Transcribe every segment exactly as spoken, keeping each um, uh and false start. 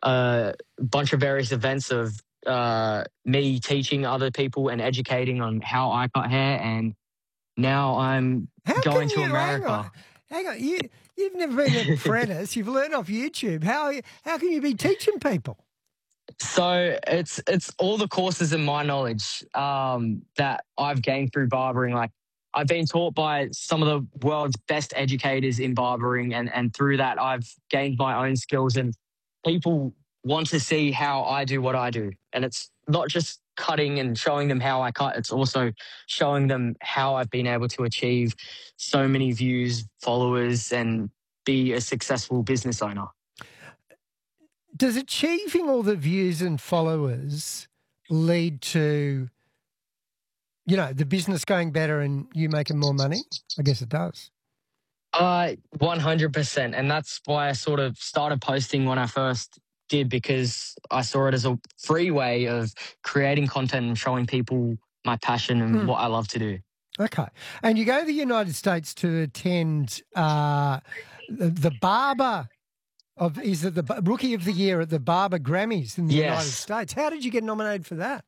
a bunch of various events of uh, me teaching other people and educating on how I cut hair, and now I'm How going can to you, America. Hang on, hang on. You, you've never been an apprentice. You've learned off YouTube. How how can you be teaching people? So it's it's all the courses in my knowledge um, that I've gained through barbering. Like I've been taught by some of the world's best educators in barbering, and and through that I've gained my own skills. And people want to see how I do what I do, and it's not just cutting and showing them how I cut. It's also showing them how I've been able to achieve so many views, followers, and be a successful business owner. Does achieving all the views and followers lead to, you know, the business going better and you making more money? I guess it does. Uh, one hundred percent. And that's why I sort of started posting when I first did, because I saw it as a free way of creating content and showing people my passion and Mm. what I love to do. Okay. And you go to the United States to attend uh, the, the Barber of, is it the Rookie of the Year at the Barber Grammys in the Yes. United States? How did you get nominated for that?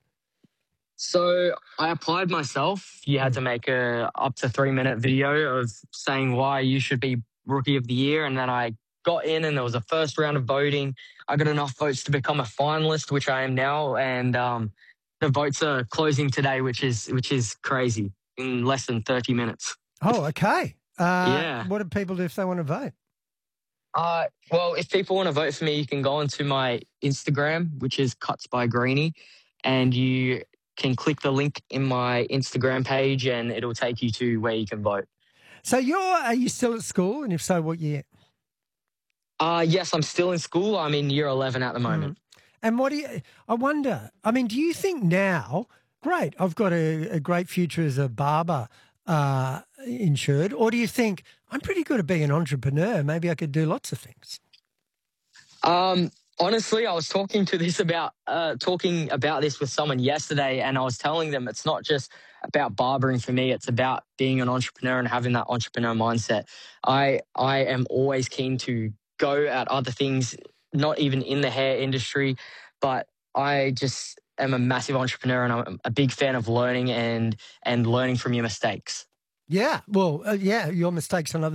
So I applied myself. You had to make a up to three minute video of saying why you should be Rookie of the Year. And then I got in, and there was a first round of voting. I got enough votes to become a finalist, which I am now. And um, the votes are closing today, which is which is crazy, in less than thirty minutes. Oh, okay. Uh, Yeah. What do people do if they want to vote? Uh, well, if people want to vote for me, you can go onto my Instagram, which is Cuts by Greeny, and you can click the link in my Instagram page, and it'll take you to where you can vote. So you're, are you still at school? And if so, what year? Uh, yes, I'm still in school. I'm in year eleven at the moment. Mm. And what do you, I wonder, I mean, do you think now, great, I've got a, a great future as a barber uh, insured, or do you think I'm pretty good at being an entrepreneur, maybe I could do lots of things? Um, honestly, I was talking to this about, uh, talking about this with someone yesterday, and I was telling them it's not just about barbering for me. It's about being an entrepreneur and having that entrepreneur mindset. I, I am always keen to go at other things, not even in the hair industry, but I just am a massive entrepreneur, and I'm a big fan of learning and, and learning from your mistakes. Yeah, well, uh, yeah, your mistakes on other